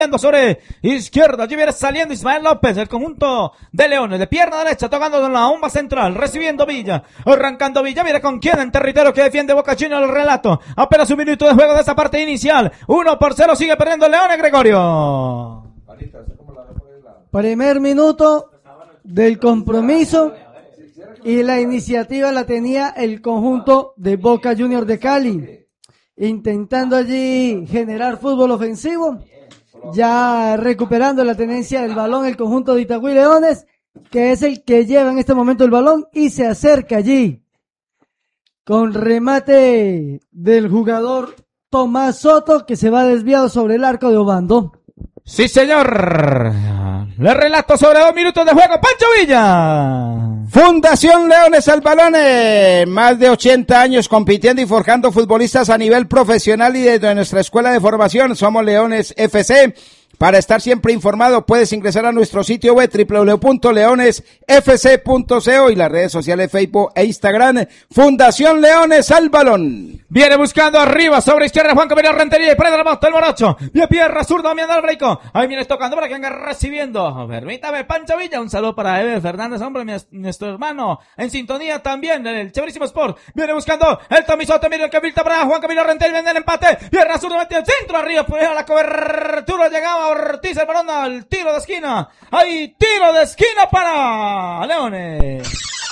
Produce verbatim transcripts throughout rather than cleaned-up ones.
sobre izquierda, allí viene saliendo Ismael López, el conjunto de Leones, de pierna derecha, tocando en la bomba central, recibiendo Villa, arrancando Villa, mira con quién en territorio que defiende Boca Juniors el relato, apenas un minuto de juego de esa parte inicial, uno por cero sigue perdiendo Leones, Gregorio. Primer minuto del compromiso y la iniciativa la tenía el conjunto de Boca Juniors de Cali, intentando allí generar fútbol ofensivo. Ya recuperando la tenencia del balón el conjunto de Itagüí Leones, que es el que lleva en este momento el balón y se acerca allí con remate del jugador Tomás Soto, que se va desviado sobre el arco de Obando. Sí, señor. Le relato sobre dos minutos de juego, Pancho Villa. Fundación Leones al balón, eh, más de ochenta años compitiendo y forjando futbolistas a nivel profesional y desde nuestra escuela de formación. Somos Leones F C. Para estar siempre informado, puedes ingresar a nuestro sitio web doble u doble u doble u punto leones f c punto co y las redes sociales Facebook e Instagram. Fundación Leones al balón. Viene buscando arriba, sobre izquierda, Juan Camilo Rentería y prende la moto el morocho. Vía pierna zurda, dominando el breco. Ahí viene tocando para que venga recibiendo. Permítame, Pancho Villa. Un saludo para Ever Fernández, hombre, mi, nuestro hermano. En sintonía también, en el Chéverísimo Sport. Viene buscando el Tomisote, mira el que filtra para Juan Camilo Rentería. Viene el empate. Pierna zurda, mete el centro arriba. Pues a la cobertura llegaba Ortiz, el balón al tiro de esquina. Hay tiro de esquina para Leones.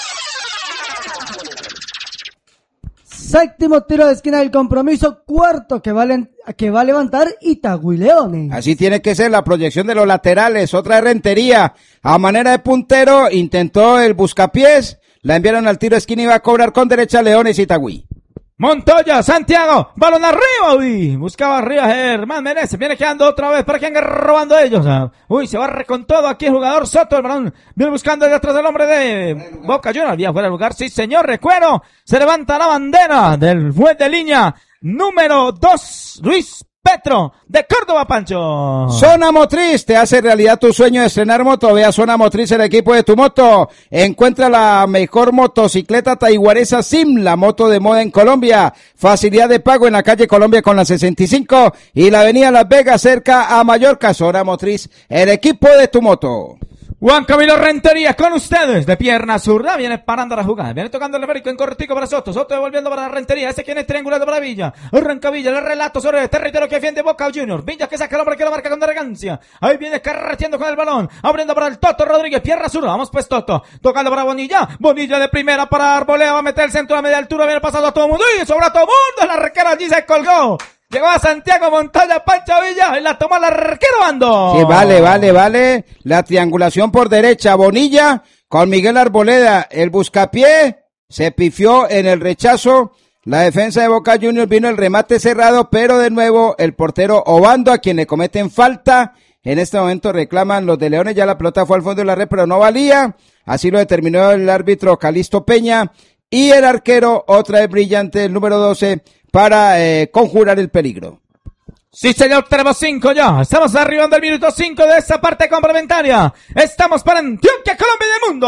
Séptimo tiro de esquina del compromiso, cuarto que va, a, que va a levantar Itagüí Leones. Así tiene que ser la proyección de los laterales, otra de Rentería, a manera de puntero, intentó el buscapiés, la enviaron al tiro de esquina y va a cobrar con derecha Leones Itagüí. Montoya, Santiago, balón arriba, uy, buscaba arriba Germán Meneses, viene quedando otra vez para que venga robando ellos, uy, se barre con todo aquí el jugador Soto, el balón viene buscando detrás del hombre de Boca Juniors, había fuera del lugar, sí señor, recuero, se levanta la bandera del juez de línea, número dos, Luis Petro, de Córdoba, Pancho. Zona Motriz, te hace realidad tu sueño de estrenar moto. Ve a Zona Motriz, el equipo de tu moto. Encuentra la mejor motocicleta taiguaresa Sim, la moto de moda en Colombia. Facilidad de pago en la calle Colombia con la sesenta y cinco y la avenida Las Vegas cerca a Mallorca. Zona Motriz, el equipo de tu moto. Juan Camilo Rentería con ustedes, de pierna zurda, viene parando la jugada, viene tocando el esférico en cortico para Soto, Soto devolviendo para Rentería, ese quien es triangulado para Villa, arranca Villa, el relato sobre el territorio que defiende Boca Juniors, Villa que saca el hombre que lo marca con elegancia, ahí viene carreteando con el balón, abriendo para el Toto Rodríguez, pierna zurda, vamos pues Toto, tocando para Bonilla, Bonilla de primera para Arboleda, va a meter el centro a media altura, viene pasando a todo el mundo, y sobre a todo el mundo, la arquera allí se colgó. Llegó a Santiago Montoya, Pancho Villa, y la tomó el arquero Bando. Sí, vale, vale, vale. La triangulación por derecha, Bonilla, con Miguel Arboleda, el buscapié, se pifió en el rechazo. La defensa de Boca Juniors vino el remate cerrado, pero de nuevo el portero Obando, a quien le cometen falta. En este momento reclaman los de Leones, ya la pelota fue al fondo de la red, pero no valía. Así lo determinó el árbitro Calixto Peña. Y el arquero, otra vez brillante, el número doce, para eh, conjurar el peligro. Sí, señor, tenemos cinco ya. Estamos arribando el minuto cinco de esta parte complementaria. Estamos para Antioquia, Colombia y el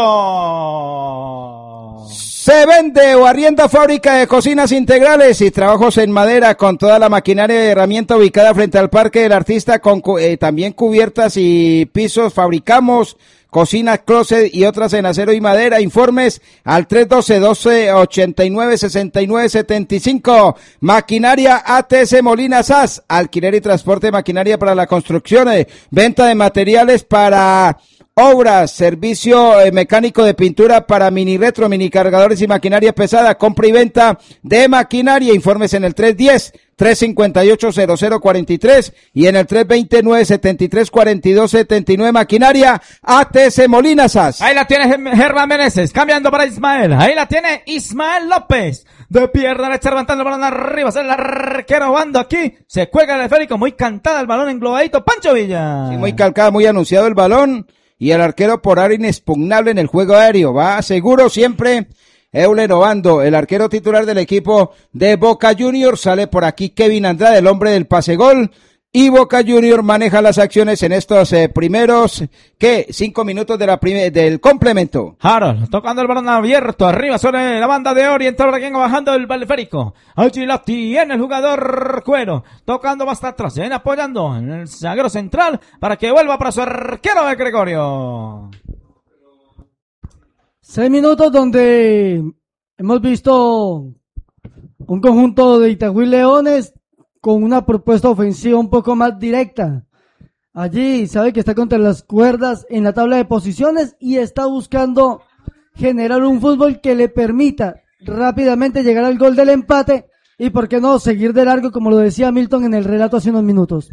mundo. Se vende o arrienda fábrica de cocinas integrales y trabajos en madera con toda la maquinaria y herramienta ubicada frente al Parque del Artista, con eh, también cubiertas y pisos. Fabricamos cocinas, closet y otras en acero y madera. Informes al tres uno dos, doce ochenta y nueve, sesenta y nueve setenta y cinco. Maquinaria A T S Molina S A S, alquiler y transporte de maquinaria para la construcción, eh, venta de materiales para obras, servicio eh, mecánico de pintura para mini retro, mini cargadores y maquinaria pesada, compra y venta de maquinaria. Informes en el tres diez, tres cincuenta y ocho, cero cero cuarenta y tres y en el tres veinte, nueve setenta y tres, cuarenta y dos setenta y nueve. Maquinaria A T S Molina S A S. Ahí la tiene Germán Meneses, cambiando para Ismael. Ahí la tiene Ismael López. De pierna derecha levantando el balón arriba, es el arquero Bando aquí. Se cuelga el esférico, muy cantada el balón englobadito. Pancho Villa. Sí, muy calcada, muy anunciado el balón. Y el arquero por ahora inexpugnable en el juego aéreo. Va seguro siempre Euler Obando, el arquero titular del equipo de Boca Juniors. Sale por aquí Kevin Andrade, el hombre del pase gol. y Boca Junior maneja las acciones en estos eh, primeros, ¿qué? Cinco minutos de la prime- del complemento. Harold, tocando el balón abierto, arriba sobre la banda de Oriental, Braguengo bajando el teleférico. Allí la tiene el jugador Cuero, tocando hasta atrás, viene apoyando en el zaguero central para que vuelva para su arquero de Gregorio. Seis minutos donde hemos visto un conjunto de Itagüí Leones con una propuesta ofensiva un poco más directa. Allí sabe que está contra las cuerdas en la tabla de posiciones y está buscando generar un fútbol que le permita rápidamente llegar al gol del empate y, por qué no, seguir de largo, como lo decía Milton en el relato hace unos minutos.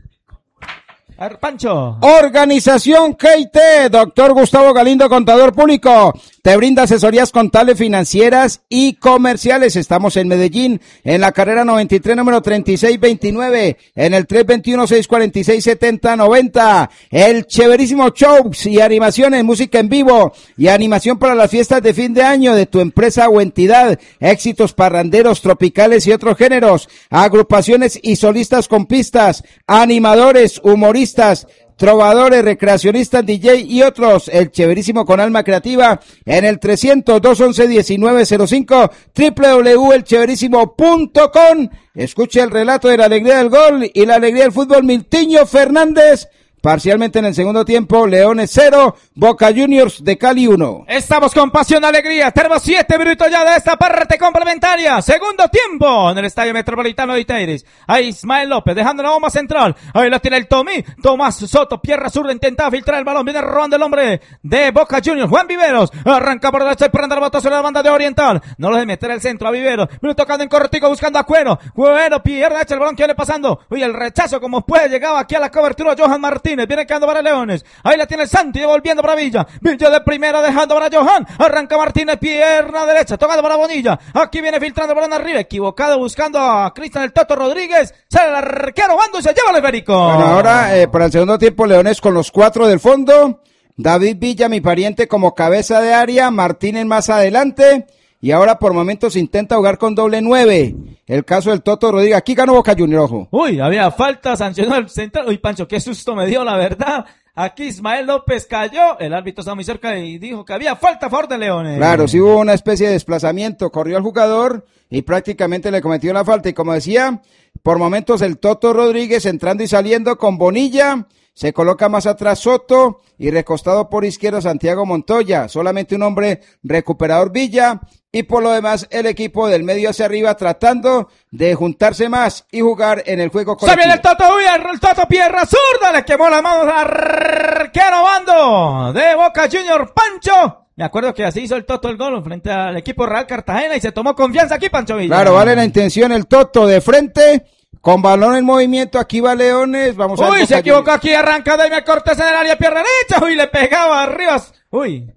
A ver, Pancho. Organización K I T, doctor Gustavo Galindo, contador público, te brinda asesorías contables, financieras y comerciales. Estamos en Medellín, en la carrera noventa y tres, número treinta y seis veintinueve, en el tres veintiuno, seiscientos cuarenta y seis, setenta noventa. El chéverísimo shows y animaciones, música en vivo y animación para las fiestas de fin de año de tu empresa o entidad. Éxitos parranderos, tropicales y otros géneros. Agrupaciones y solistas con pistas, animadores, humoristas, trovadores, recreacionistas, D J y otros. El chéverísimo con alma creativa en el trescientos, doscientos once, diecinueve cero cinco, doble u doble u doble u punto el chéverísimo punto com. Escuche el relato de la alegría del gol y la alegría del fútbol. Miltiño Fernández, parcialmente en el segundo tiempo, Leones cero, Boca Juniors de Cali uno. Estamos con pasión y alegría, tenemos siete minutos ya de esta parte complementaria, segundo tiempo en el Estadio Metropolitano de Itaires. Ahí Ismael López dejando la bomba central, ahí la tiene el Tommy, Tomás Soto, pierna zurda, intentaba filtrar el balón, viene robando el hombre de Boca Juniors, Juan Viveros, arranca por derecha y prende el botazo sobre la banda de Oriental, no lo de meter el centro a Viveros, viene tocando en cortico buscando a Cuero, Cuero pierde derecha el balón que viene pasando, uy, el rechazo como puede, llegaba aquí a la cobertura Johan Martínez, viene quedando para Leones, ahí la tiene el Santi, devolviendo para Villa, Villa de primera dejando para Johan, arranca Martínez, pierna derecha, tocando para Bonilla, aquí viene filtrando el balón arriba, equivocado buscando a Cristian el Toto Rodríguez, sale el arquero Bando y se lleva el esférico. Bueno, ahora eh, para el segundo tiempo Leones con los cuatro del fondo, David Villa, mi pariente, como cabeza de área, Martínez más adelante, y ahora por momentos intenta jugar con doble nueve. El caso del Toto Rodríguez. Aquí ganó Boca Juniors, ojo. Uy, había falta, sancionó el central. Uy, Pancho, qué susto me dio, la verdad. Aquí Ismael López cayó, el árbitro estaba muy cerca y dijo que había falta a favor de Leones. Claro, sí hubo una especie de desplazamiento, corrió al jugador y prácticamente le cometió la falta. Y como decía, por momentos el Toto Rodríguez entrando y saliendo con Bonilla, se coloca más atrás Soto y recostado por izquierda Santiago Montoya, solamente un hombre recuperador Villa, y por lo demás el equipo del medio hacia arriba tratando de juntarse más y jugar en el juego colectivo. Se viene el Toto, uy, el Toto pierna zurda, le quemó la mano al arquero Bando de Boca Juniors, Pancho. Me acuerdo que así hizo el Toto el gol frente al equipo Real Cartagena y se tomó confianza aquí, Pancho Villa. Claro, vale la intención el Toto de frente, con balón en movimiento, aquí va Leones, vamos a ver. Uy, se equivocó aquí, arranca Daime Cortés en el área, pierna derecha, uy, le pegaba arriba, uy.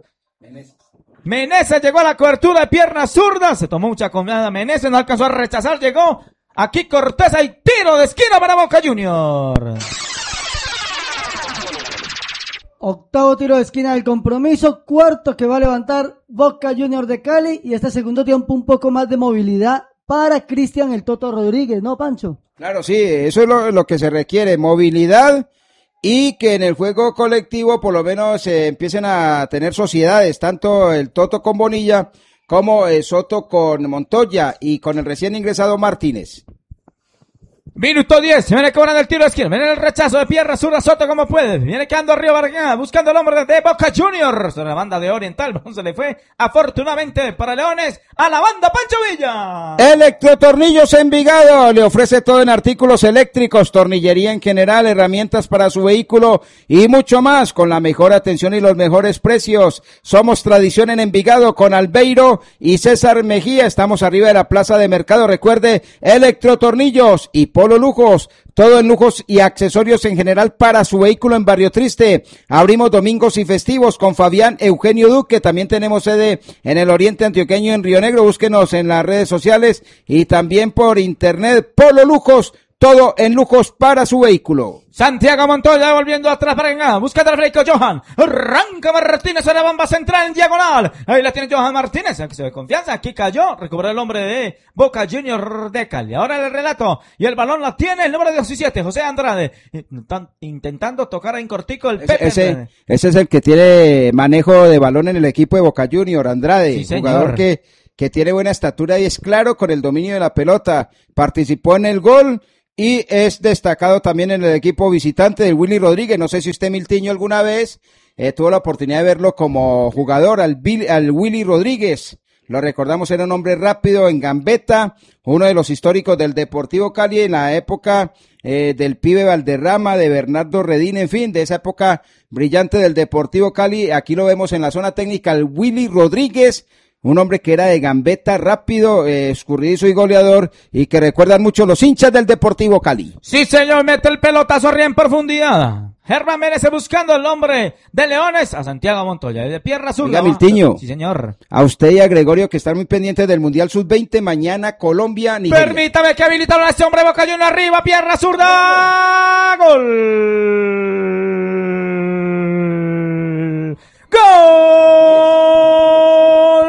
Meneses llegó a la cobertura de pierna zurda, se tomó mucha confianza Meneses, no alcanzó a rechazar, llegó aquí Cortés, hay tiro de esquina para Boca Juniors. Octavo tiro de esquina del compromiso, cuarto que va a levantar Boca Juniors de Cali, y este segundo tiempo un poco más de movilidad para Cristian el Toto Rodríguez, ¿no, Pancho? Claro, sí, eso es lo, lo que se requiere, movilidad y que en el juego colectivo por lo menos eh, empiecen a tener sociedades, tanto el Toto con Bonilla como eh, Soto con Montoya y con el recién ingresado Martínez. Minuto diez, viene cobrando el tiro de esquina, viene el rechazo de pierna zurda Soto como puede, viene quedando arriba Vargas, buscando el hombre de Boca Juniors, la banda de Oriental, se le fue afortunadamente para Leones a la banda Pancho Villa. Electrotornillos Envigado, le ofrece todo en artículos eléctricos, tornillería en general, herramientas para su vehículo y mucho más, con la mejor atención y los mejores precios. Somos tradición en Envigado con Albeiro y César Mejía, estamos arriba de la plaza de mercado, recuerde, Electrotornillos y Polo Lujos, todo en lujos y accesorios en general para su vehículo en Barrio Triste. Abrimos domingos y festivos con Fabián Eugenio Duque, también tenemos sede en el oriente antioqueño en Río Negro, búsquenos en las redes sociales y también por internet. Polo Lujos, todo en lujos para su vehículo. Santiago Montoya volviendo atrás para Enga. Busca el Freico Johan. Arranca Martínez a la bomba central en diagonal. Ahí la tiene Johan Martínez. Aquí se ve confianza. Aquí cayó. Recuperó el hombre de Boca Junior de Cali. Ahora el relato. Y el balón la tiene el número diecisiete, José Andrade. Intentando tocar en cortico el Pepe. Ese, ese, ese es el que tiene manejo de balón en el equipo de Boca Junior, Andrade. Sí, jugador que, que tiene buena estatura y es claro con el dominio de la pelota. Participó en el gol. Y es destacado también en el equipo visitante del Willy Rodríguez. No sé si usted, Miltiño, alguna vez eh, tuvo la oportunidad de verlo como jugador al, Bill, al Willy Rodríguez. Lo recordamos, era un hombre rápido en gambeta, uno de los históricos del Deportivo Cali en la época eh, del pibe Valderrama, de Bernardo Redín, en fin, de esa época brillante del Deportivo Cali. Aquí lo vemos en la zona técnica, el Willy Rodríguez. Un hombre que era de gambeta, rápido, eh, escurridizo y goleador, y que recuerdan mucho los hinchas del Deportivo Cali. Sí, señor, mete el pelotazo arriba en profundidad. Germán Menezes buscando el hombre de Leones a Santiago Montoya, de pierna zurda. Oiga, Miltiño. Sí, señor. A usted y a Gregorio, que están muy pendientes del Mundial sub veinte, mañana Colombia, Nigeria. Permítame que habilitaron a este hombre, Boca Juniors arriba, pierna zurda. Gol. ¡Gol!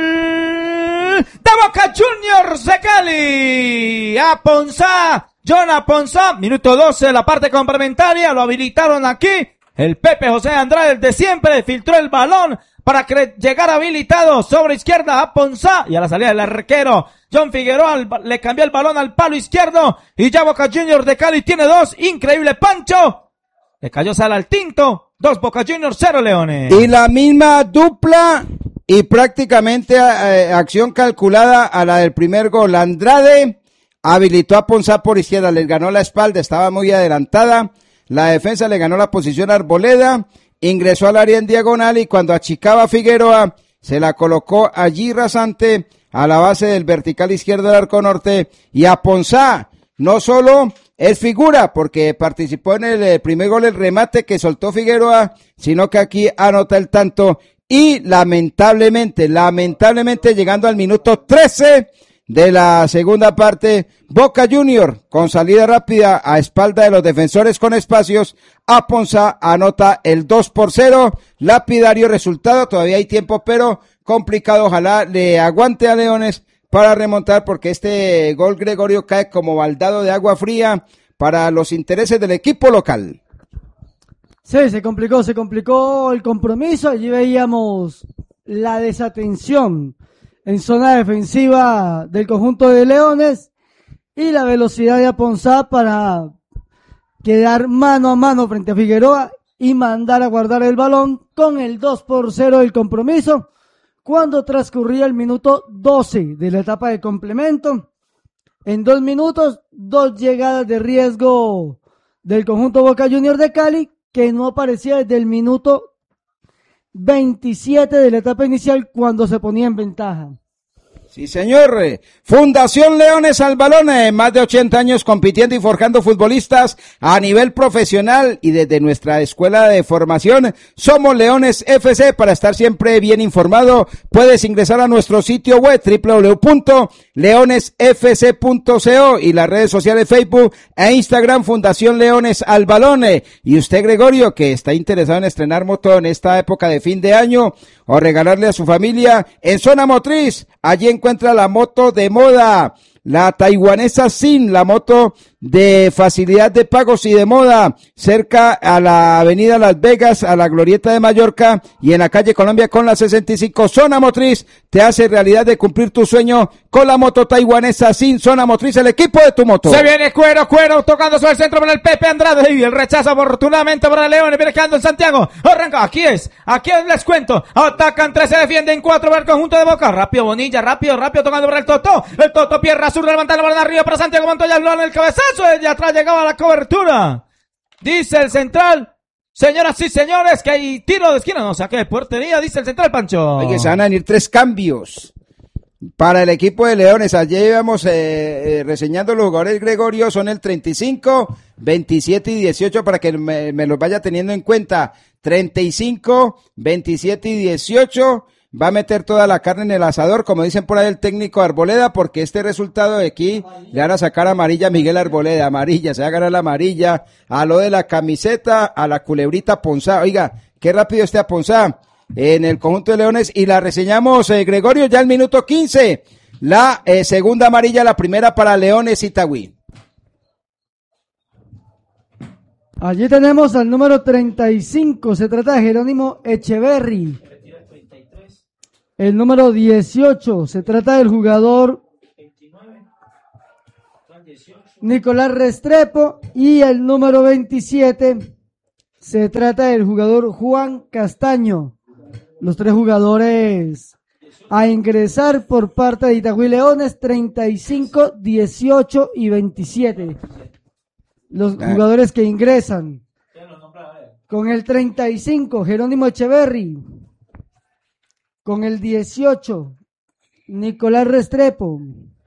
De Boca Juniors de Cali. A Ponzá. John Ponzá. Minuto doce, la parte complementaria. Lo habilitaron aquí. El Pepe José Andrade, el de siempre, filtró el balón para que llegara habilitado sobre izquierda a Ponzá. Y a la salida del arquero, John Figueroa le cambió el balón al palo izquierdo. Y ya Boca Juniors de Cali tiene dos. Increíble Pancho. Le cayó sal al tinto. Dos Boca Juniors, cero Leones. Y la misma dupla y prácticamente eh, acción calculada a la del primer gol. Andrade habilitó a Ponzá por izquierda, les ganó la espalda, estaba muy adelantada. La defensa le ganó la posición a Arboleda, ingresó al área en diagonal y cuando achicaba a Figueroa, se la colocó allí rasante a la base del vertical izquierdo del arco norte. Y a Ponzá no solo es figura, porque participó en el, el primer gol, el remate que soltó Figueroa, sino que aquí anota el tanto y lamentablemente, lamentablemente llegando al minuto trece de la segunda parte, Boca Junior con salida rápida a espalda de los defensores con espacios, a Ponzá anota el dos por cero, lapidario resultado, todavía hay tiempo pero complicado, ojalá le aguante a Leones para remontar porque este gol Gregorio cae como baldado de agua fría para los intereses del equipo local. Sí, se complicó, se complicó el compromiso. Allí veíamos la desatención en zona defensiva del conjunto de Leones y la velocidad de Aponzá para quedar mano a mano frente a Figueroa y mandar a guardar el balón con el dos por cero del compromiso. Cuando transcurría el minuto doce de la etapa de complemento, en dos minutos, dos llegadas de riesgo del conjunto Boca Juniors de Cali, que no aparecía desde el minuto veintisiete de la etapa inicial cuando se ponía en ventaja. Sí, señor. Fundación Leones al balón, eh, más de ochenta años compitiendo y forjando futbolistas a nivel profesional y desde nuestra escuela de formación somos Leones F C. Para estar siempre bien informado, puedes ingresar a nuestro sitio web doble u doble u doble u punto leones f c punto co y las redes sociales Facebook e Instagram Fundación Leones al balón. Eh. Y usted, Gregorio, que está interesado en estrenar moto en esta época de fin de año o regalarle a su familia en Zona Motriz, allí encuentra la moto de moda, la taiwanesa Sin, la moto de facilidad de pagos y de moda, cerca a la avenida Las Vegas, a la glorieta de Mallorca y en la calle Colombia con la sesenta y cinco. Zona Motriz te hace realidad de cumplir tu sueño con la moto taiwanesa Sin. Zona Motriz, el equipo de tu moto. Se viene Cuero, Cuero tocando sobre el centro para el Pepe Andrade y el rechazo afortunadamente para Leones, viene quedando en Santiago. Arranca, aquí es, aquí es, les cuento. Atacan tres, se defienden cuatro para el conjunto de Boca. Rápido Bonilla, rápido, rápido tocando para el Toto. El Toto pierna sur, levantando la bola arriba para Santiago Montoya, el balón, el cabezazo. Desde atrás llegaba la cobertura. Dice el central, señoras y señores, que hay tiro de esquina. No, saque de portería, dice el central Pancho. Oye, se van a venir tres cambios para el equipo de Leones. Ayer íbamos eh, eh, reseñando los jugadores, Gregorio, son el treinta y cinco, veintisiete y dieciocho para que me, me los vaya teniendo en cuenta. treinta y cinco, veintisiete y dieciocho. va a meter toda la carne en el asador, como dicen por ahí el técnico Arboleda, porque este resultado de aquí le van a sacar amarilla a Miguel Arboleda, amarilla, se va a ganar la amarilla, a lo de la camiseta, a la culebrita Ponzá. Oiga, qué rápido este Ponzá en el conjunto de Leones, y la reseñamos, eh, Gregorio, ya el minuto quince, la eh, segunda amarilla, la primera para Leones Itagüí. Allí tenemos al número treinta y cinco, se trata de Jerónimo Echeverry. El número dieciocho, se trata del jugador Nicolás Restrepo, y el número veintisiete, se trata del jugador Juan Castaño. Los tres jugadores a ingresar por parte de Itagüí Leones, treinta y cinco, dieciocho y veintisiete. Los jugadores que ingresan. Con el treinta y cinco, Jerónimo Echeverry. Con el dieciocho, Nicolás Restrepo.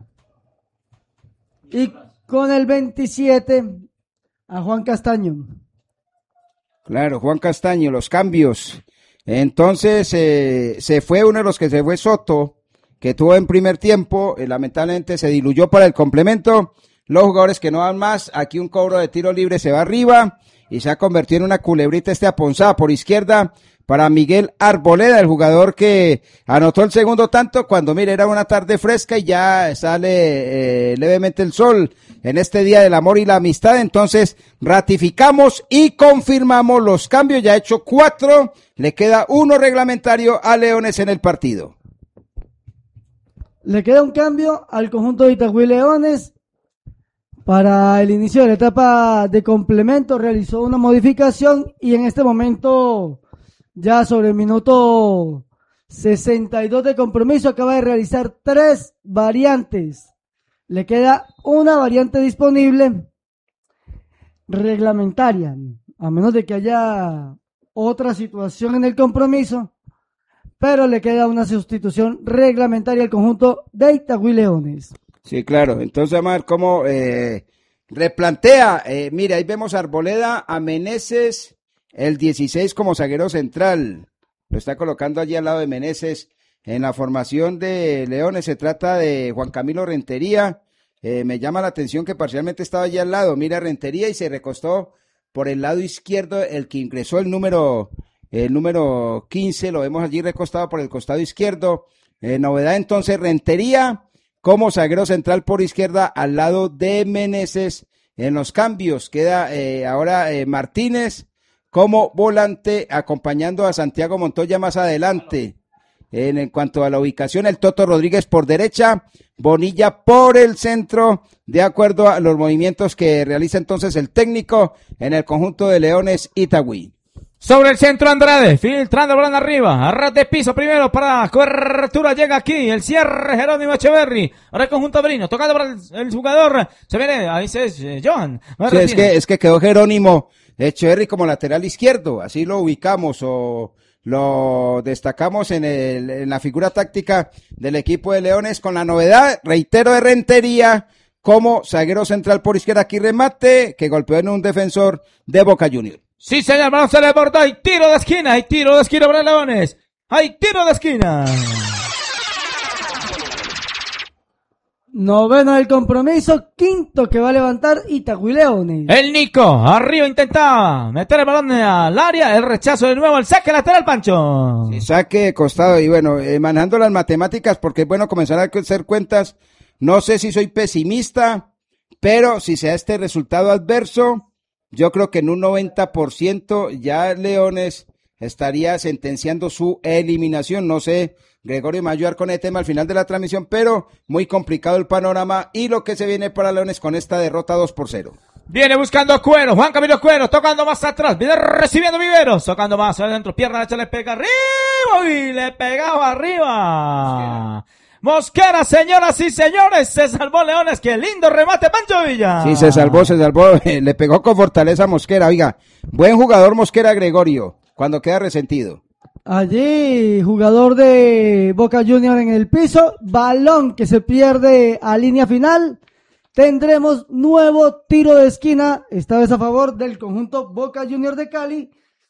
Y con el veintisiete, a Juan Castaño. Claro, Juan Castaño, los cambios. Entonces, eh, se fue uno de los que se fue Soto, que tuvo en primer tiempo, eh, lamentablemente se diluyó para el complemento. Los jugadores que no van más, aquí un cobro de tiro libre se va arriba y se ha convertido en una culebrita este Aponzá por izquierda para Miguel Arboleda, el jugador que anotó el segundo tanto cuando, mire, era una tarde fresca y ya sale eh, levemente el sol en este día del amor y la amistad. Entonces ratificamos y confirmamos los cambios, ya ha hecho cuatro, le queda uno reglamentario a Leones en el partido. Le queda un cambio al conjunto de Itagüí Leones. Para el inicio de la etapa de complemento realizó una modificación y en este momento, ya sobre el minuto sesenta y dos de compromiso, acaba de realizar tres variantes. Le queda una variante disponible reglamentaria, a menos de que haya otra situación en el compromiso, pero le queda una sustitución reglamentaria al conjunto de Itagüí Leones. Sí, claro. Entonces, vamos a ver cómo eh, replantea. Eh, mira, ahí vemos a Arboleda, a Meneses, el dieciséis como zaguero central. Lo está colocando allí al lado de Meneses. En la formación de Leones se trata de Juan Camilo Rentería. Eh, me llama la atención que parcialmente estaba allí al lado. Mira Rentería y se recostó por el lado izquierdo el que ingresó el número, el número quince. Lo vemos allí recostado por el costado izquierdo. Eh, novedad entonces, Rentería como zaguero central por izquierda al lado de Meneses. En los cambios queda eh, ahora eh, Martínez como volante acompañando a Santiago Montoya más adelante. En, en cuanto a la ubicación, el Toto Rodríguez por derecha, Bonilla por el centro, de acuerdo a los movimientos que realiza entonces el técnico en el conjunto de Leones Itagüí. Sobre el centro Andrade, filtrando el balón arriba, a ras de piso primero para cobertura, llega aquí el cierre Jerónimo Echeverry, ahora el conjunto Brino, tocando para el, el jugador, se viene, ahí se es eh, Johan. Sí, es que, es que quedó Jerónimo Echeverry como lateral izquierdo, así lo ubicamos o lo destacamos en, el, en la figura táctica del equipo de Leones, con la novedad, reitero, de Rentería como zaguero central por izquierda, aquí remate, que golpeó en un defensor de Boca Juniors. Sí, señor, balón se le bordó, hay tiro de esquina, hay tiro de esquina para Leones, hay tiro de esquina. Noveno del compromiso, quinto que va a levantar Itagüí Leones. El Nico, arriba intentaba meter el balón al área, el rechazo de nuevo, el saque lateral, Pancho. Sí, saque de costado y bueno, eh, manejando las matemáticas porque es bueno comenzar a hacer cuentas. No sé si soy pesimista, pero si se da este resultado adverso, yo creo que en un noventa por ciento ya Leones estaría sentenciando su eliminación. No sé, Gregorio me va a ayudar con el tema al final de la transmisión, pero muy complicado el panorama y lo que se viene para Leones con esta derrota dos por cero. Viene buscando Cuero, Juan Camilo Cuero, tocando más atrás, viene recibiendo Viveros, tocando más adentro, pierna derecha, le pega arriba y le pegaba arriba. Mosquera, señoras y señores, se salvó Leones, qué lindo remate, Pancho Villa. Sí, se salvó, se salvó, le pegó con fortaleza a Mosquera, oiga, buen jugador Mosquera, Gregorio, cuando queda resentido. Allí, jugador de Boca Junior en el piso, balón que se pierde a línea final, tendremos nuevo tiro de esquina, esta vez a favor del conjunto Boca Junior de Cali,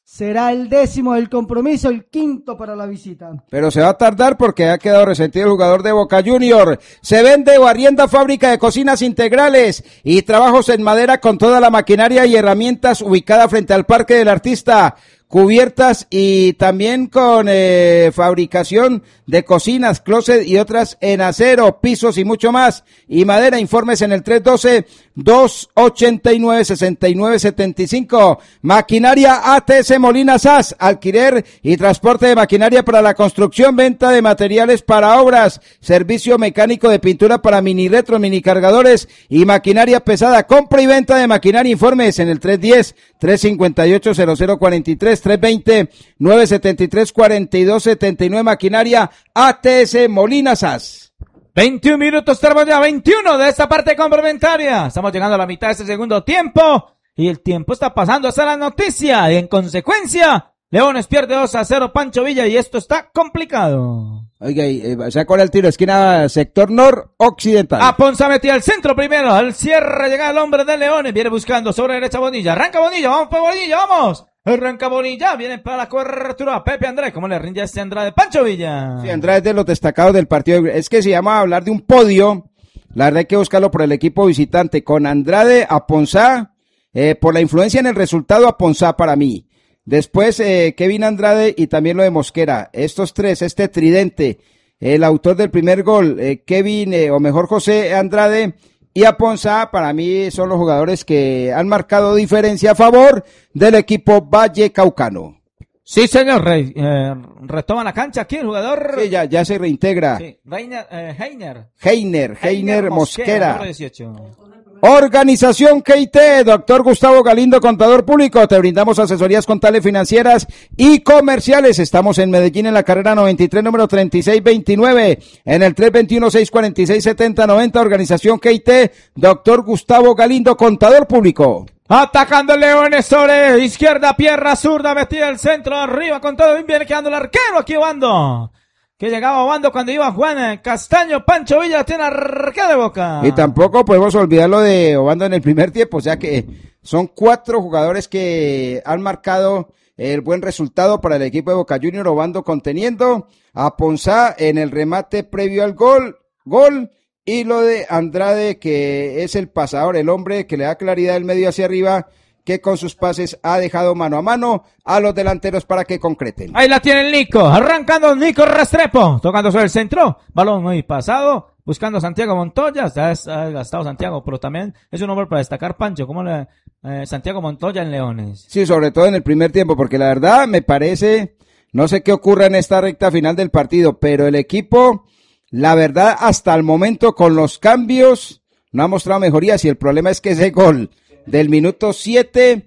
será el décimo del compromiso, el quinto para la visita. Pero se va a tardar porque ha quedado resentido el jugador de Boca Junior. Se vende o arrienda fábrica de cocinas integrales y trabajos en madera con toda la maquinaria y herramientas ubicada frente al Parque del Artista. Cubiertas y también con eh, fabricación de cocinas, closet y otras en acero, pisos y mucho más. Y madera, informes en el tres uno dos, dos ocho nueve, seis nueve siete cinco. Maquinaria A T S Molina S A S, alquiler y transporte de maquinaria para la construcción, venta de materiales para obras, servicio mecánico de pintura para mini retro, mini cargadores y maquinaria pesada. Compra y venta de maquinaria, informes en el tres uno cero, tres cinco ocho, cero cero cuatro tres, tres dos cero, nueve siete tres, cuatro dos siete nueve, maquinaria A T S Molina S A S. veintiún minutos, tenemos ya veintiuno de esta parte complementaria. Estamos llegando a la mitad de este segundo tiempo y el tiempo está pasando a ser la noticia y en consecuencia Leones pierde dos a cero Pancho Villa y esto está complicado. Oiga, eh, sacó el tiro, esquina sector noroccidental. Aponza metía al centro primero, al cierre llega el hombre de Leones, viene buscando sobre derecha Bonilla, arranca Bonilla, vamos por Bonilla, vamos. Arranca Bonilla, viene para la cobertura Pepe Andrés, ¿cómo le rinde a este Andrade? Pancho Villa. Sí, Andrade es de los destacados del partido. Es que si vamos a hablar de un podio, la verdad hay que buscarlo por el equipo visitante, con Andrade, Aponzá, eh, por la influencia en el resultado, Aponzá para mí. Después eh, Kevin Andrade y también lo de Mosquera. Estos tres, este tridente, el autor del primer gol, eh, Kevin, eh, o mejor José Andrade y Aponzá, para mí son los jugadores que han marcado diferencia a favor del equipo Vallecaucano. Sí, señor, Rey, eh, retoma la cancha aquí el jugador. Sí, ya, ya se reintegra. Sí, Reiner, eh, Heiner. Heiner, Heiner Mosquera. Mosquera dieciocho. Organización K I T, doctor Gustavo Galindo, contador público, te brindamos asesorías contables, financieras y comerciales. Estamos en Medellín en la carrera noventa y tres, número treinta y seis veintinueve, en el tres dos uno, seis cuatro seis, siete cero nueve cero, Organización K I T, doctor Gustavo Galindo, contador público. Atacando Leones sobre izquierda, pierna zurda, metida el centro, arriba con todo, viene quedando el arquero aquí Obando. Que llegaba Obando cuando iba Juan Castaño, Pancho Villa tiene arquero de Boca. Y tampoco podemos olvidarlo de Obando en el primer tiempo, o sea que son cuatro jugadores que han marcado el buen resultado para el equipo de Boca Junior. Obando conteniendo a Ponzá en el remate previo al gol, gol, y lo de Andrade, que es el pasador, el hombre que le da claridad del medio hacia arriba, que con sus pases ha dejado mano a mano a los delanteros para que concreten. Ahí la tiene el Nico, arrancando Nico Restrepo, tocando sobre el centro, balón muy pasado, buscando a Santiago Montoya, está gastado Santiago, pero también es un hombre para destacar, Pancho, como le, eh, Santiago Montoya en Leones. Sí, sobre todo en el primer tiempo, porque la verdad me parece, no sé qué ocurra en esta recta final del partido, pero el equipo, la verdad, hasta el momento con los cambios, no ha mostrado mejorías y el problema es que ese gol del minuto siete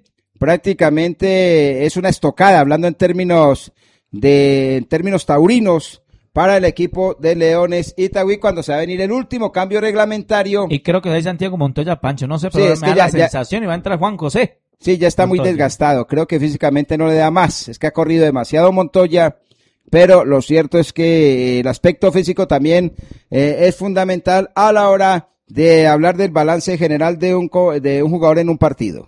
prácticamente es una estocada, hablando en términos de en términos taurinos para el equipo de Leones Itagüí, cuando se va a venir el último cambio reglamentario. Y creo que hay Santiago Montoya, Pancho, no sé, pero sí, es me que da ya, la sensación ya, y va a entrar Juan José. Sí, ya está Montoya. Muy desgastado, creo que físicamente no le da más, es que ha corrido demasiado Montoya, pero lo cierto es que el aspecto físico también eh, es fundamental a la hora de hablar del balance general de un, de un jugador en un partido.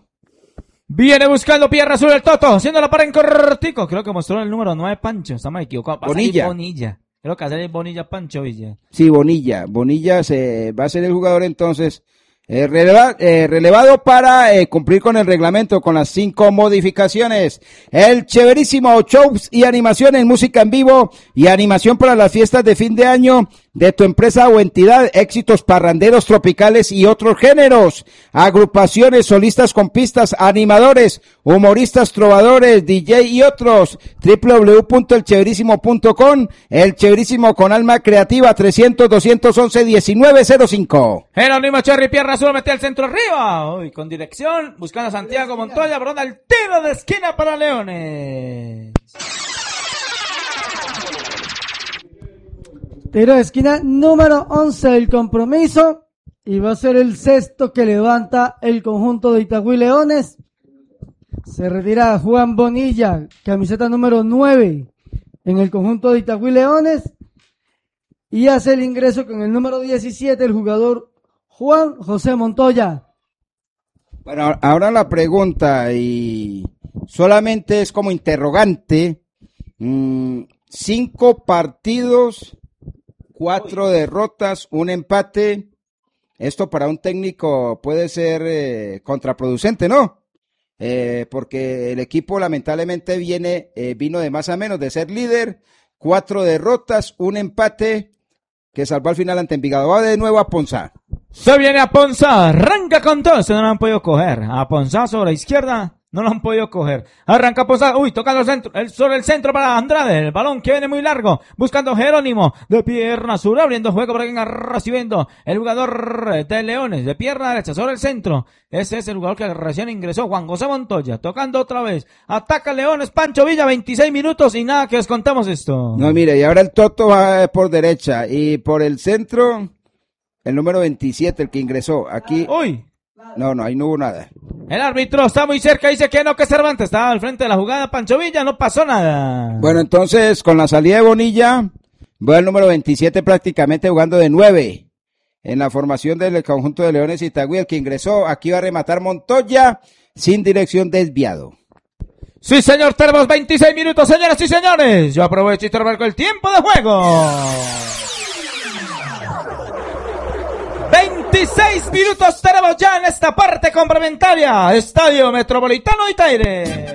Viene buscando Pierra Azul el Toto, haciendo la para en cortico. Creo que mostró el número nueve Pancho, estamos equivocados. Bonilla. Bonilla. Creo que hacer el Bonilla Pancho Villa. Sí, Bonilla. Bonilla se va a ser el jugador entonces eh, releva, eh, relevado para eh, cumplir con el reglamento, con las cinco modificaciones. El chéverísimo shows y animaciones, música en vivo y animación para las fiestas de fin de año de tu empresa o entidad, éxitos parranderos tropicales y otros géneros, agrupaciones, solistas con pistas, animadores, humoristas, trovadores, D J y otros. doble u doble u doble u punto el chéverísimo punto com, el chéverísimo con alma creativa, trescientos, doscientos once, diecinueve cero cinco. Jerónimo Cherry, Pierra Azul, mete el centro arriba, uy, con dirección, buscando a Santiago Montoya, brona el tiro de esquina para Leones. Tiro de esquina número once del compromiso y va a ser el sexto que levanta el conjunto de Itagüí Leones. Se retira Juan Bonilla, camiseta número nueve en el conjunto de Itagüí Leones y hace el ingreso con el número diecisiete el jugador Juan José Montoya. Bueno, ahora la pregunta y solamente es como interrogante. Mm, cinco partidos, cuatro derrotas, un empate. Esto para un técnico puede ser eh, contraproducente, ¿no? Eh, porque el equipo lamentablemente viene, eh, vino de más a menos, de ser líder, cuatro derrotas, un empate que salvó al final ante Envigado. Va de nuevo a Ponzá. Se viene a Ponzá, arranca con todo, se no lo han podido coger. A Ponzá sobre la izquierda, no lo han podido coger. Arranca Ponzá, uy, tocando el centro, el, sobre el centro para Andrade, el balón que viene muy largo, buscando Jerónimo, de pierna sur, abriendo juego para que venga recibiendo el jugador de Leones, de pierna derecha, sobre el centro. Ese es el jugador que recién ingresó, Juan José Montoya, tocando otra vez. Ataca Leones, Pancho Villa, veintiséis minutos y nada que os contamos esto. No, mire, y ahora el Toto va por derecha y por el centro, el número veintisiete, el que ingresó. Aquí. Uy. No, no, ahí no hubo nada. El árbitro está muy cerca, dice que no, que Cervantes estaba al frente de la jugada, Pancho Villa, no pasó nada. Bueno, entonces, con la salida de Bonilla, va el número veintisiete prácticamente jugando de nueve. En la formación del conjunto de Leones Itagüí, el que ingresó, aquí va a rematar Montoya, sin dirección, desviado. Sí, señor, tenemos veintiséis minutos, señoras y señores. Yo aprovecho y trabajo el tiempo de juego. veintiséis minutos tenemos ya en esta parte complementaria. Estadio Metropolitano de Itaire.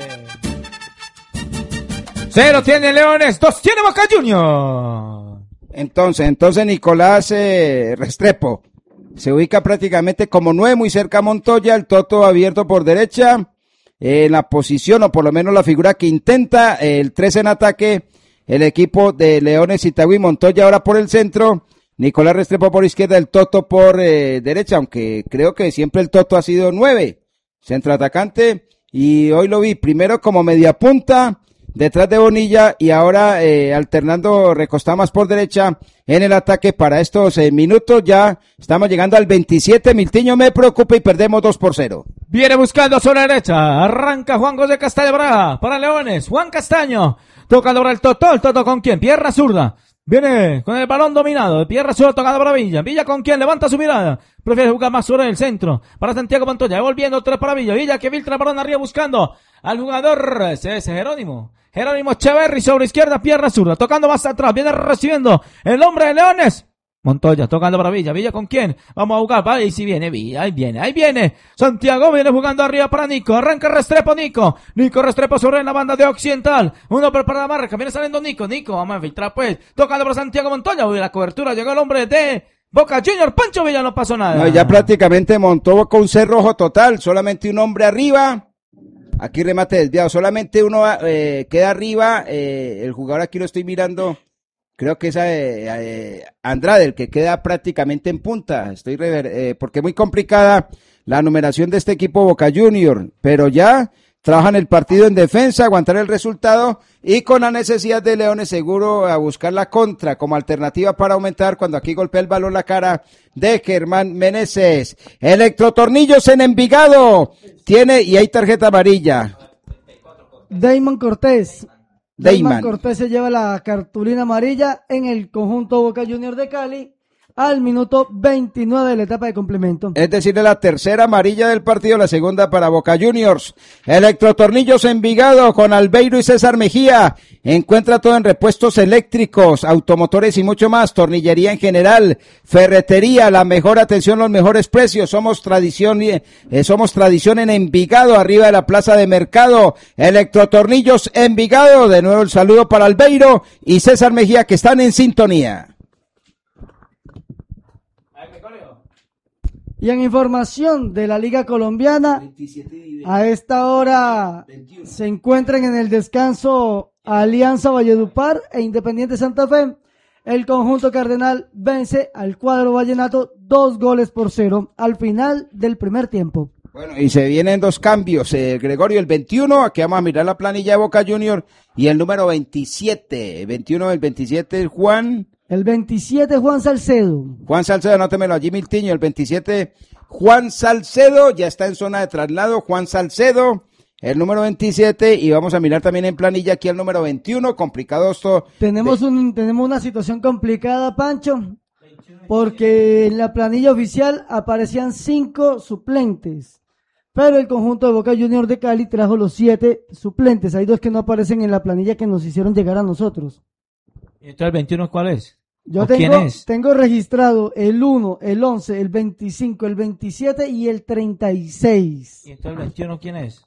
Cero tiene Leones, dos tiene Boca Juniors. Entonces, entonces Nicolás eh, Restrepo se ubica prácticamente como nueve, muy cerca a Montoya, el Toto abierto por derecha, eh, en la posición, o por lo menos la figura que intenta, eh, el tres en ataque, el equipo de Leones Itagüí. Montoya ahora por el centro, Nicolás Restrepo por izquierda, el Toto por eh, derecha, aunque creo que siempre el Toto ha sido nueve, centro atacante, y hoy lo vi primero como media punta, detrás de Bonilla, y ahora eh, alternando recostado más por derecha en el ataque para estos eh, minutos. Ya estamos llegando al veintisiete, Miltiño me preocupa y perdemos dos por cero. Viene buscando sobre la derecha, arranca Juan José Castaño Braga para Leones, Juan Castaño, tocando ahora el Toto, el Toto con quién, pierna zurda. Viene con el balón dominado, de pierna zurda tocando para Villa. Villa con quien levanta su mirada. Prefiere jugar más sobre el centro. Para Santiago Montoya, volviendo tres para Villa. Villa que filtra el balón arriba buscando al jugador. Ese es Jerónimo. Jerónimo Echeverri sobre izquierda, pierna zurda. Tocando más atrás, viene recibiendo el hombre de Leones. Montoya tocando para Villa. ¿Villa con quién? Vamos a jugar. Ahí sí viene Villa. Ahí viene. Ahí viene. Santiago viene jugando arriba para Nico. Arranca Restrepo Nico. Nico Restrepo sobre la banda de Occidental. Uno para la marca. Viene saliendo Nico. Nico. Vamos a filtrar pues. Tocando para Santiago Montoya. Uy, la cobertura. Llegó el hombre de Boca Juniors. Pancho Villa no pasó nada. No, ya prácticamente montó con cerrojo total. Solamente un hombre arriba. Aquí remate desviado. Solamente uno eh, queda arriba. Eh, el jugador aquí lo estoy mirando. Creo que es eh, eh, Andrade, el que queda prácticamente en punta. Estoy rever, eh, porque es muy complicada la numeración de este equipo Boca Juniors, pero ya trabajan el partido en defensa, aguantar el resultado y con la necesidad de Leones seguro a buscar la contra como alternativa para aumentar cuando aquí golpea el balón la cara de Germán Meneses. Electrotornillos en Envigado. Tiene y hay tarjeta amarilla. Damon Cortés. Damon Cortés se lleva la cartulina amarilla en el conjunto Boca Juniors de Cali al minuto veintinueve de la etapa de complemento. Es decir, la tercera amarilla del partido, la segunda para Boca Juniors. Electrotornillos Envigado con Albeiro y César Mejía. Encuentra todo en repuestos eléctricos, automotores y mucho más. Tornillería en general, ferretería, la mejor atención, los mejores precios. Somos tradición, eh, somos tradición en Envigado, arriba de la plaza de mercado. Electrotornillos Envigado. De nuevo el saludo para Albeiro y César Mejía que están en sintonía. Y en información de la Liga Colombiana, a esta hora se encuentran en el descanso Alianza Valledupar e Independiente Santa Fe. El conjunto cardenal vence al cuadro vallenato dos goles por cero al final del primer tiempo. Bueno, y se vienen dos cambios, eh, Gregorio, el veintiuno, aquí vamos a mirar la planilla de Boca Juniors, y el número veintisiete, veintiuno del veintisiete, Juan... El veintisiete, Juan Salcedo. Juan Salcedo, anótemelo allí, Miltiño. El veintisiete, Juan Salcedo, ya está en zona de traslado. Juan Salcedo, el número veintisiete. Y vamos a mirar también en planilla aquí el número veintiuno. Complicado esto. Tenemos, de... un, tenemos una situación complicada, Pancho, porque en la planilla oficial aparecían cinco suplentes. pero el conjunto de Boca Juniors de Cali trajo los siete suplentes. Hay dos que no aparecen en la planilla que nos hicieron llegar a nosotros. ¿Y entonces el veintiuno cuál es? Yo ¿O tengo, quién es? tengo registrado el uno, el once, el veinticinco, el veintisiete y el treinta y seis. ¿Y entonces el veintiuno quién es?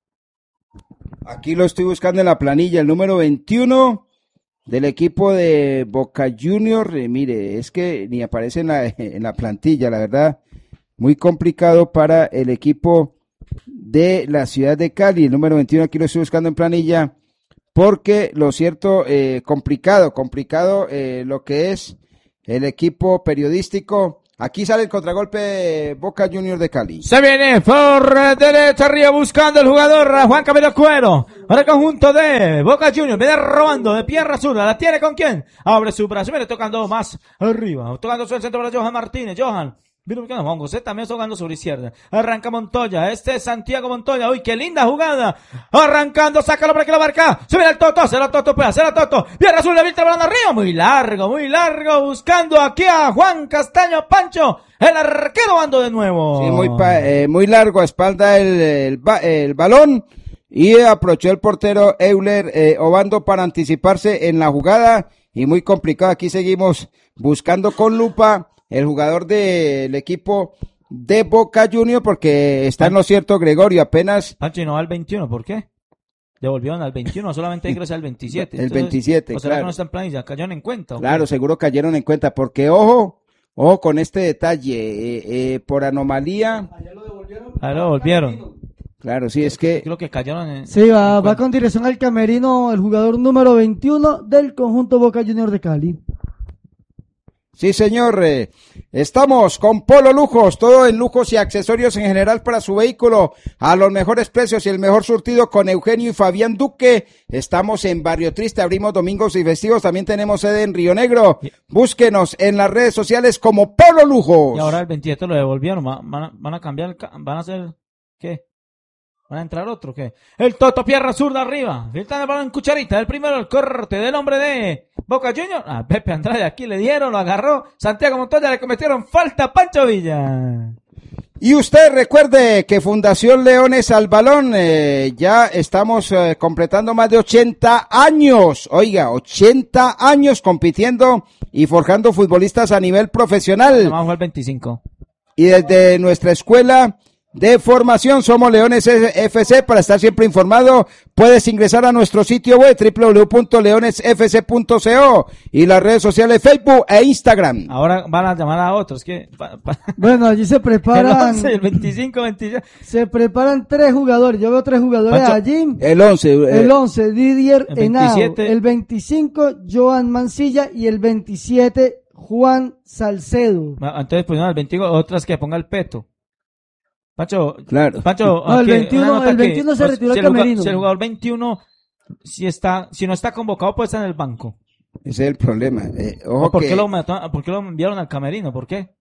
Aquí lo estoy buscando en la planilla, el número veintiuno del equipo de Boca Juniors. Eh, mire, es que ni aparece en la, en la plantilla, la verdad, muy complicado para el equipo de la ciudad de Cali. El número veintiuno aquí lo estoy buscando en planilla, porque lo cierto, eh, complicado, complicado eh, lo que es el equipo periodístico. Aquí sale el contragolpe de Boca Juniors de Cali. Se viene por derecha arriba buscando el jugador Juan Camilo Cuero. Para el conjunto de Boca Juniors. Viene robando de pierna zurda. ¿La tiene con quién? Abre su brazo. Viene tocando más arriba. Tocando sobre el centro para Johan Martínez. Johan. Vino buscando Juan José también tocando sobre izquierda. Arranca Montoya. Este es Santiago Montoya. Uy, qué linda jugada. Arrancando. Sácalo para que lo marca. Se viene el Toto. Se la Toto. Pues, se la Toto. Pierna azul. Le viene el balón arriba. Muy largo. Muy largo. Buscando aquí a Juan Castaño Pancho. El arquero ando de nuevo. Sí, muy, pa, eh, muy largo a espalda el, el, el balón. Y aprovechó el portero Euler eh, Obando para anticiparse en la jugada. Y muy complicado. Aquí seguimos buscando con lupa el jugador del equipo de Boca Juniors, porque está en lo cierto Gregorio, apenas... Pancho, y no va al veintiuno, ¿por qué? Devolvieron al veintiuno, solamente ingresa al veintisiete. El Entonces, veintisiete, o sea, claro. que no está en planilla, cayeron en cuenta. ¿O Claro, qué? seguro cayeron en cuenta, porque ojo, ojo con este detalle, eh, eh, por anomalía... Ahí lo devolvieron. Claro, sí, es que... Creo que cayeron en... Sí, va, en va con dirección al camerino el jugador número veintiuno del conjunto Boca Juniors de Cali. Sí, señor, eh, estamos con Polo Lujos, todo en lujos y accesorios en general para su vehículo, a los mejores precios y el mejor surtido con Eugenio y Fabián Duque. Estamos en Barrio Triste, abrimos domingos y festivos, también tenemos sede en Río Negro. Búsquenos en las redes sociales como Polo Lujos. Y ahora el veintisiete lo devolvieron, ¿va- van a, van a cambiar, el ca- van a hacer, ¿qué? ¿Van a entrar otro? ¿Qué? El Toto, pierna zurda arriba. Filtrando el balón en cucharita. El primero, el corte del hombre de Boca Juniors. A Pepe Andrade aquí le dieron, lo agarró. Santiago Montoya le cometieron falta a Pancho Villa. Y usted recuerde que Fundación Leones al Balón, eh, ya estamos eh, completando más de ochenta años. Oiga, ochenta años compitiendo y forjando futbolistas a nivel profesional. Vamos a jugar veinticinco. Y desde nuestra escuela de formación somos Leones F C. Para estar siempre informado, puedes ingresar a nuestro sitio web doble u doble u doble u punto leones f c punto co y las redes sociales Facebook e Instagram. Ahora van a llamar a otros. ¿Qué? Pa- pa- Bueno, allí se el preparan, once, el veinticinco, veintiséis. se preparan tres jugadores. Yo veo tres jugadores Pancho, allí. El once. eh, El once, Didier el Henao. veintisiete. El veinticinco, Joan Mancilla. Y el veintisiete, Juan Salcedo. Ah, Entonces, pues no, el veinticinco, otras que ponga el peto. Pancho, Claro. Pancho, No, el aquí, veintiuno, una nota el que, veintiuno se o- retiró si al el jugador- camerino. Si el jugador veintiuno, si está, si no está convocado, puede estar en el banco. Ese es el problema. Eh, ojo ¿O ¿Por, que, qué lo mató- ¿Por qué lo enviaron al camerino? ¿Por qué?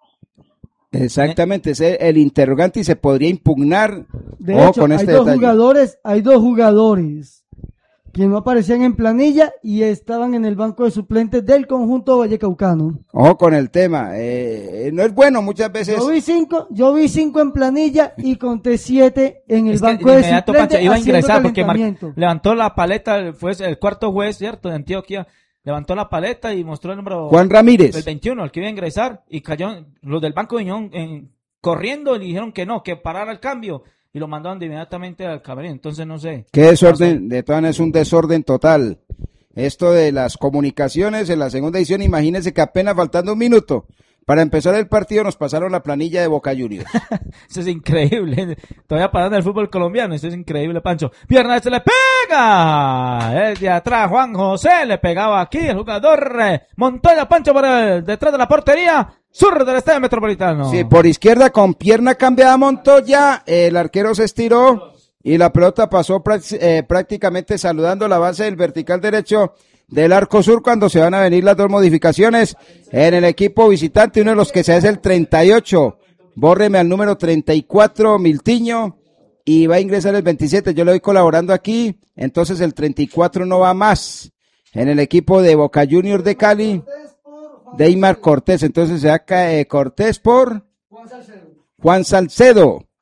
exactamente, ese es el interrogante y se podría impugnar. De Ojo hecho, con hay este dos detalle. jugadores, hay dos jugadores que no aparecían en planilla y estaban en el banco de suplentes del conjunto vallecaucano. Ojo con el tema. Eh, no es bueno muchas veces. Yo vi cinco, yo vi cinco en planilla y conté siete en el Es que banco de de inmediato suplentes Pancho iba a haciendo ingresar porque mar- calentamiento. levantó la paleta, fue el cuarto juez, ¿cierto? De Antioquia. Levantó la paleta y mostró el número Juan Ramírez. el veintiuno, el que iba a ingresar, y cayó, los del Banco Viñón en, corriendo y le dijeron que no, que parara el cambio, y lo mandaron de inmediatamente al camerino. Entonces no sé. Qué desorden, de todas maneras es un desorden total. Esto de las comunicaciones en la segunda edición, imagínense que apenas faltando un minuto para empezar el partido nos pasaron la planilla de Boca Juniors. Eso es increíble. Todavía parando el fútbol colombiano. Eso es increíble, Pancho. Pierna, este le pega. El de atrás, Juan José, le pegaba aquí el jugador eh, Montoya, Pancho, por el, detrás de la portería sur del Estadio Metropolitano. Sí, por izquierda con pierna cambiada Montoya, el arquero se estiró y la pelota pasó prac- eh, prácticamente saludando la base del vertical derecho del arco sur cuando se van a venir las dos modificaciones en el equipo visitante. Uno de los que se hace el treinta y ocho, bórreme al número treinta y cuatro, Miltiño, y va a ingresar el veintisiete. Yo le voy colaborando aquí, entonces el treinta y cuatro no va más en el equipo de Boca Juniors de Cali. Deymar Cortés, entonces se saca eh, Cortés por Juan Salcedo.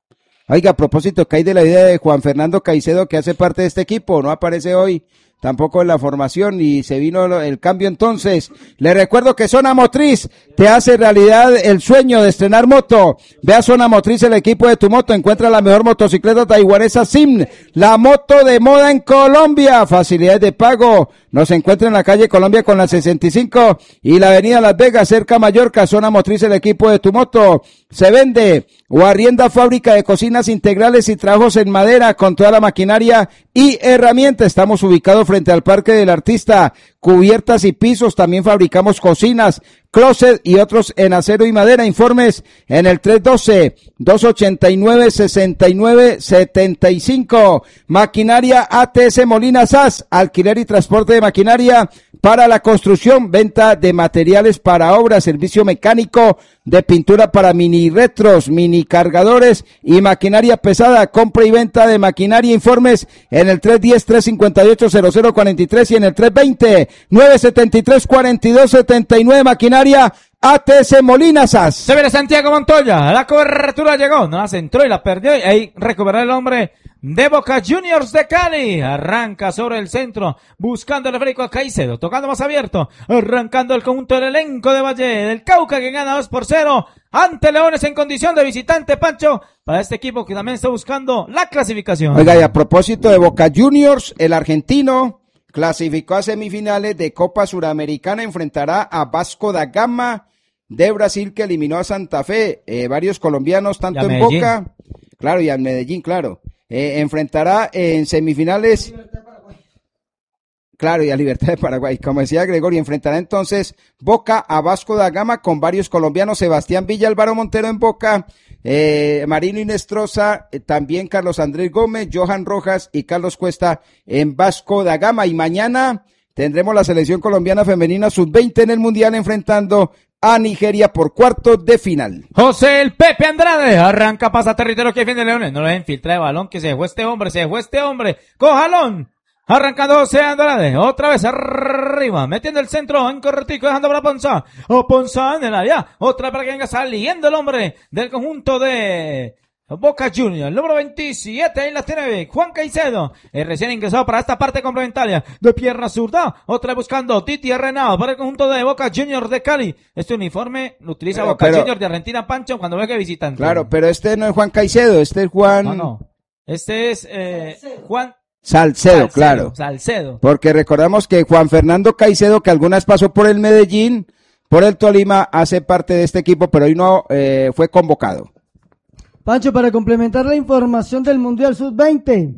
Oiga, a propósito, ¿qué hay de la vida de Juan Fernando Caicedo, que hace parte de este equipo? No aparece hoy tampoco en la formación y se vino el cambio entonces. Le recuerdo que Zona Motriz te hace realidad el sueño de estrenar moto. Ve a Zona Motriz, el equipo de tu moto. Encuentra la mejor motocicleta taiwanesa S I M, la moto de moda en Colombia. Facilidades de pago. Nos encuentra en la calle Colombia con la sesenta y cinco y la avenida Las Vegas, cerca a Mallorca. Zona Motriz, el equipo de tu moto. Se vende o arrienda fábrica de cocinas integrales y trabajos en madera con toda la maquinaria y herramientas. Estamos ubicados frente al Parque del Artista. Cubiertas y pisos, también fabricamos cocinas, closet y otros en acero y madera. Informes en el tres uno dos, dos ocho nueve, seis nueve siete cinco. Maquinaria A T S Molina S A S, alquiler y transporte de maquinaria para la construcción, venta de materiales para obras, servicio mecánico de pintura para mini retros, mini cargadores y maquinaria pesada, compra y venta de maquinaria. Informes en el tres uno cero, tres cinco ocho, cero cero cuatro tres y en el tres dos cero, nueve siete tres, cuatro dos siete nueve. Maquinaria A T S Molina S A S. Se viene Santiago Montoya, la cobertura llegó, no la centró y la perdió y ahí recuperó el hombre de Boca Juniors de Cali. Arranca sobre el centro, buscando el esférico a Caicedo, tocando más abierto, arrancando el conjunto del elenco de Valle del Cauca, que gana dos por cero ante Leones en condición de visitante, Pancho, para este equipo que también está buscando la clasificación. Oiga, y a propósito de Boca Juniors, el argentino clasificó a semifinales de Copa Suramericana, enfrentará a Vasco da Gama de Brasil, que eliminó a Santa Fe. Eh, varios colombianos, tanto en Boca, claro, y a Medellín, claro. Eh, enfrentará en semifinales, claro, y a Libertad de Paraguay, como decía Gregorio, enfrentará entonces Boca a Vasco da Gama con varios colombianos, Sebastián Villa, Álvaro Montero en Boca, eh, Marino Inestrosa, eh, también Carlos Andrés Gómez, Johan Rojas y Carlos Cuesta en Vasco da Gama. Y mañana tendremos la selección colombiana femenina sub veinte en el Mundial enfrentando a Nigeria por cuartos de final. José el Pepe Andrade arranca, pasa territorio que defiende Leones, no le infiltra de balón, que se dejó este hombre, se dejó este hombre, con jalón, arrancando José Andrade, otra vez arriba, metiendo el centro en corretico, dejando para Ponzá, o Ponzá en el área, otra para que venga saliendo el hombre del conjunto de Boca Juniors, el número veintisiete, ahí la tiene Juan Caicedo, el recién ingresado para esta parte complementaria, de pierna zurda, otra buscando Titi Renao para el conjunto de Boca Juniors de Cali. Este uniforme lo utiliza pero, Boca pero, Juniors de Argentina, Pancho, cuando venga visitante. Claro, pero este no es Juan Caicedo, este es Juan... No, no, este es eh, Juan... Salcedo, Salcedo, claro. Salcedo. Porque recordamos que Juan Fernando Caicedo, que algunas pasó por el Medellín, por el Tolima, hace parte de este equipo, pero hoy no eh, fue convocado. Pancho, para complementar la información del Mundial sub veinte,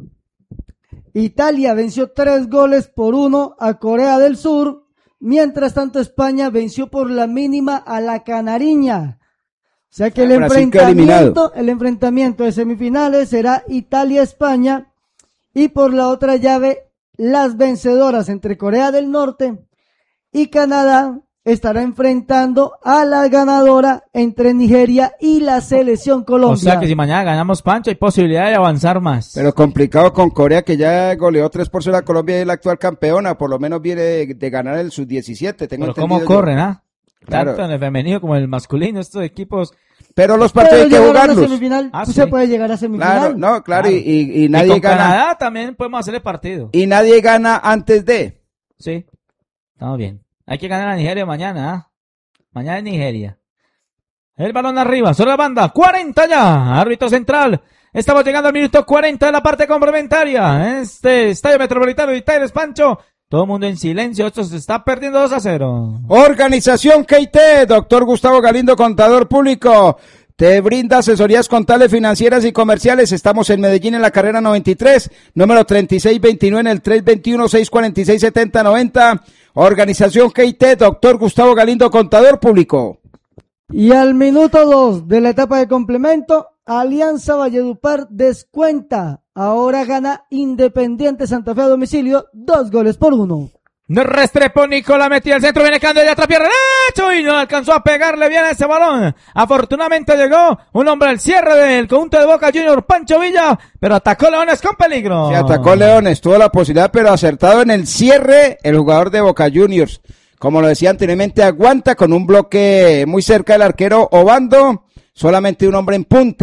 Italia venció tres goles por uno a Corea del Sur, mientras tanto España venció por la mínima a la Canariña. O sea que el enfrentamiento, el enfrentamiento de semifinales será Italia-España y por la otra llave las vencedoras entre Corea del Norte y Canadá estará enfrentando a la ganadora entre Nigeria y la selección Colombia. O sea que si mañana ganamos, Pancho, hay posibilidad de avanzar más. Pero complicado con Corea, que ya goleó tres por cero a Colombia y es la actual campeona, por lo menos viene de, de ganar el sub diecisiete. Tengo Pero cómo corren, ¿ah? ¿eh? Claro. Tanto en el femenino como en el masculino, estos equipos. Pero los partidos hay que jugarlos. Ah, ¿sí? Se puede llegar a semifinal. Claro, no, claro, claro. Y, y, y nadie y con gana. Canadá también podemos hacer el partido. Y nadie gana antes de. Sí, estamos bien. Hay que ganar a Nigeria mañana, ¿ah? Mañana es Nigeria. El balón arriba, sobre la banda, cuarenta ya, árbitro central. Estamos llegando al minuto cuarenta de la parte complementaria. Este Estadio Metropolitano de Itaires, Pancho. Todo el mundo en silencio, esto se está perdiendo dos a cero. Organización K I T, doctor Gustavo Galindo, contador público. Te brinda asesorías contables, financieras y comerciales. Estamos en Medellín en la carrera noventa y tres, número treinta y seis veintinueve en el tres dos uno, seis cuatro seis, siete cero nueve cero. Organización K I T, doctor Gustavo Galindo, contador público. Y al minuto dos de la etapa de complemento, Alianza Valledupar descuenta. Ahora gana Independiente Santa Fe a domicilio, dos goles por uno. Restrepo Nicola metía el centro, viene Cando de atrás, pierna derecho y no alcanzó a pegarle bien a ese balón. Afortunadamente llegó un hombre al cierre del conjunto de Boca Juniors, Pancho Villa, pero atacó Leones con peligro. Sí, atacó Leones, tuvo la posibilidad, pero acertado en el cierre el jugador de Boca Juniors. Como lo decía anteriormente, aguanta con un bloque muy cerca del arquero Obando, solamente un hombre en punta.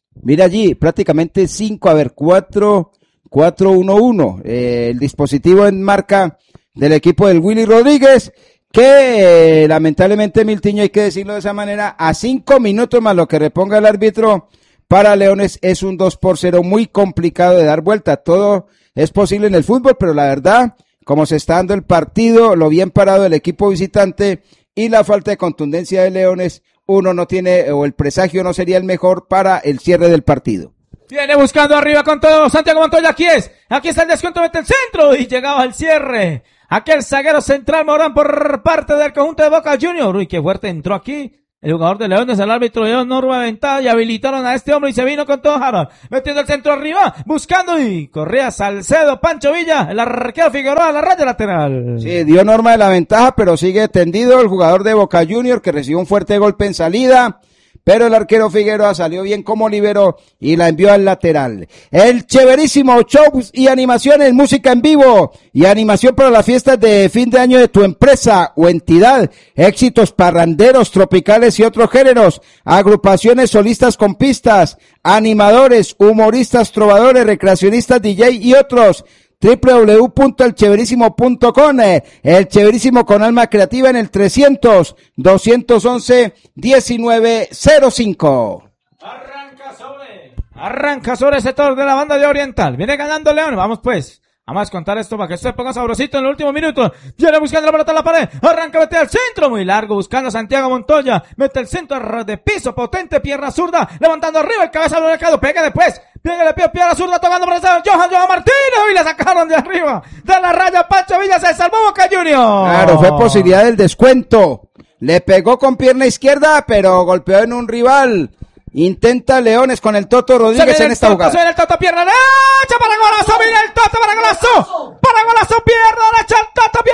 Mira allí, prácticamente cinco, a ver, cuatro, cuatro, uno, uno. Eh, el dispositivo en marca del equipo del Willy Rodríguez, que eh, lamentablemente Miltiño, hay que decirlo de esa manera, a cinco minutos más lo que reponga el árbitro, para Leones es un dos por cero muy complicado de dar vuelta. Todo es posible en el fútbol, pero la verdad, como se está dando el partido, lo bien parado del equipo visitante y la falta de contundencia de Leones, uno no tiene, o el presagio no sería el mejor para el cierre del partido. Viene buscando arriba con todo Santiago Montoya, aquí es, aquí está el descuento, mete el centro y llegaba al cierre. Aquel zaguero central Morán por parte del conjunto de Boca Juniors. Uy, qué fuerte entró aquí el jugador de Leones, el árbitro dio norma ventaja y habilitaron a este hombre y se vino con todo Harold, metiendo el centro arriba, buscando y corría Salcedo, Pancho Villa, el arquero Figueroa a la raya lateral. Sí, dio norma de la ventaja, pero sigue tendido el jugador de Boca Juniors que recibió un fuerte golpe en salida, pero el arquero Figueroa salió bien como libero y la envió al lateral. El chéverísimo shows y animaciones, música en vivo y animación para las fiestas de fin de año de tu empresa o entidad, éxitos parranderos, tropicales y otros géneros, agrupaciones solistas con pistas, animadores, humoristas, trovadores, recreacionistas, D J y otros. doble u doble u doble u punto el chéverísimo punto com, el Chéverísimo con alma creativa en el trescientos, doscientos once, diecinueve cero cinco. Arranca sobre, arranca sobre el sector de la banda de Oriental, viene ganando León, vamos pues. Vamos a contar esto para que se ponga sabrosito en el último minuto. Viene buscando la pelota en la pared. Arranca, mete al centro. Muy largo buscando a Santiago Montoya. Mete el centro de piso potente. Pierna zurda. Levantando arriba. El cabeza bloqueado. Pega después. Pega de pie. Pierna zurda tomando por el Johan, Johan Martínez. Y le sacaron de arriba. De la raya. Pancho Villa se salvó Boca Juniors. Claro, fue posibilidad del descuento. Le pegó con pierna izquierda, pero golpeó en un rival. Intenta Leones con el Toto Rodríguez en esta Toto, jugada. Se viene el Toto, pierna derecha para golazo, viene el Toto para golazo, para golazo, pierna derecha, el Toto,